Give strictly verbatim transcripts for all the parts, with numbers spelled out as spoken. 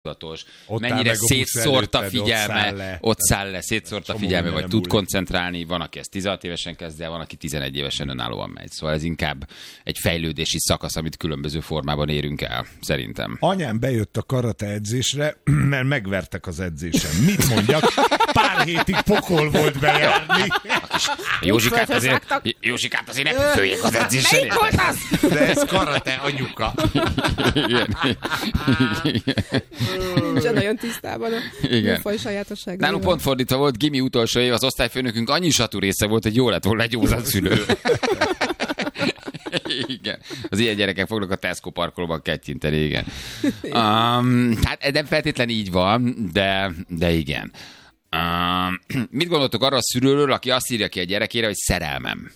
tudatos, mennyire szétszórt a figyelme, ott száll le, szétszórt a figyelme, vagy tud koncentrálni, van, aki ezt tizenhat évesen kezd el, van, aki tizenegy évesen önállóan megy. Szóval ez inkább egy fejlődési szakasz, amit különböző formában érünk el, szerintem. Anyám bejött a karate edzésre, mert megvertek az edzésen. Mit mondjak? Pár hétig pokol volt bejárni. Józsikát azért, Józsikát azért ne főjék az edzésen. Melyik volt az? De ez karate, anyuka. Igen. Nincsen nagyon tisztában a műfaj sajátosság. Nálunk pont fordítva volt, gimi utolsó év, az osztályfőnökünk annyi satú része volt, hogy jó lett volna egy józan szülő. Igen. Az ilyen gyerekek fognak a Tesco parkolóban kettyinteni, igen. Um, hát nem feltétlen így van, de, de igen. Um, mit gondoltok arra a szülőről, aki azt írja ki a gyerekére, hogy szerelmem?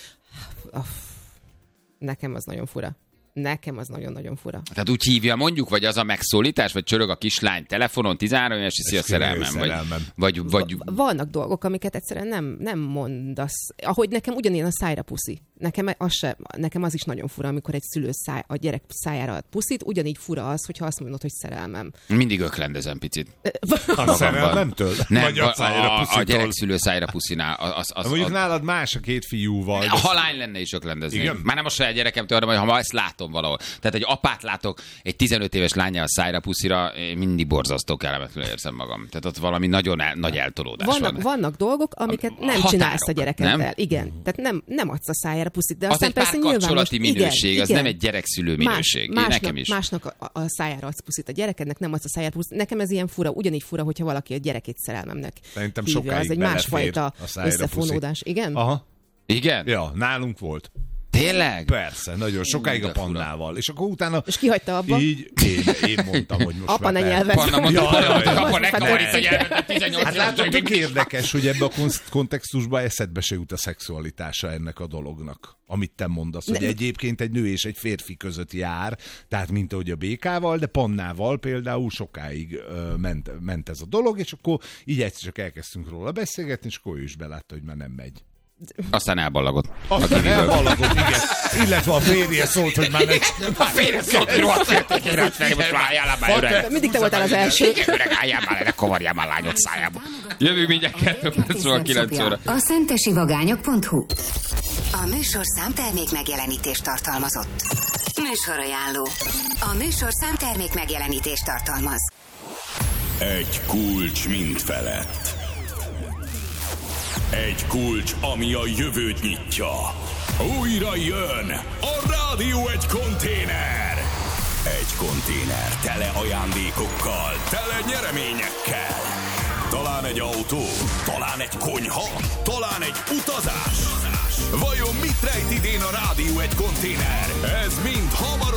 Nekem az nagyon fura. Nekem az nagyon-nagyon fura. Tehát úgy hívja mondjuk, vagy az a megszólítás, vagy csörög a kislány telefonon, tizenhárom éves, hiszi a szerelmem. Vagy, vagy, vagy... Vannak dolgok, amiket egyszerűen nem, nem mondasz. Ahogy nekem ugyanilyen a szájra puszi. Nekem az, se, nekem az is nagyon fura, amikor egy szülő száj, a gyerek szájára ad puszit, ugyanígy fura az, hogyha azt mondod, hogy szerelmem. Mindig öklendezem picit. A szerelmemtől? Nem, vagy a, a, a, a gyerek szülő szájra puszinál. Az, az, mondjuk az, nálad más a két fiúval. Ha lány lenne is öklendezni. Már nem a saját gyerekemtől, hanem ha ezt látom valahol. Tehát egy apát látok egy tizenöt éves lányjal a szájra puszira, mindig borzasztó kellemetlenül érzem magam. Tehát ott valami nagyon el, nagy eltolódás vannak, van. Vannak dolgok, amiket nem határok, csinálsz a gyerekeddel. Nem? Igen. Tehát nem, nem adsz a szájára puszit. De az egy párkapcsolati minőség, igen, az igen. nem egy gyerekszülő minőség. Más, másnak, nekem is. Másnak a, a szájára adsz puszit a gyerekednek, nem adsz a szájára puszit. Nekem ez ilyen fura, ugyanígy fura, hogyha valaki a gyerekét szerelmemnek Szerintem hívja. sokáig az egy másfajta összefonódás. Igen? Aha. Igen? Ja, nálunk volt. Tényleg? Persze, nagyon sokáig a Pannával. És akkor utána... És ki hagyta abba? Így, én, én mondtam, hogy most apa ne nyelved. Panna mondta, hogy apa ne kavarít a nyelvet, tizennyolc hát látod, tök érdekes, hogy ebben a kontextusban eszedbe se jut a szexualitása ennek a dolognak. Amit te mondasz, hogy egyébként egy nő és egy férfi között jár, tehát mint ahogy a békával, de Pannával például sokáig uh, ment, ment ez a dolog, és akkor így egyszer csak elkezdtünk róla beszélgetni, és akkor ő is belátta, hogy már nem megy. Aztán elballagott. Aztán elballagott, igen. Illetve a férje szólt, hogy már nem... A férje szólt, hogy rohadt fértek, most már álljál már öreg. Mindig te voltál az első. Igen, öreg, álljál már, ne kavarjál már lányot szájába. Jövünk mindjárt kettő percről kilenc óra. A szentesi vagányok pont hu. A műsorszám termék megjelenítést tartalmazott. Műsorajánló. A műsorszám termék megjelenítést tartalmaz. Egy kulcs mind felett. Egy kulcs, ami a jövőt nyitja. Újra jön a rádió egy konténer. Egy konténer tele ajándékokkal, tele nyereményekkel. Talán egy autó, talán egy konyha, talán egy utazás. Vajon mit rejt idén a rádió egy konténer? Ez mind hamar